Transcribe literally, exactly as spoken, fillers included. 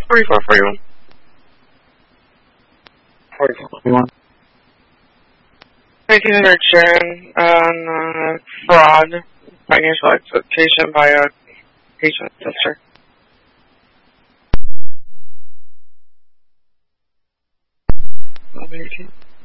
forty-four forty-one. forty-four forty-one. Making an urgent on uh, fraud, financial exploitation by a patient sister. eleven eighteen.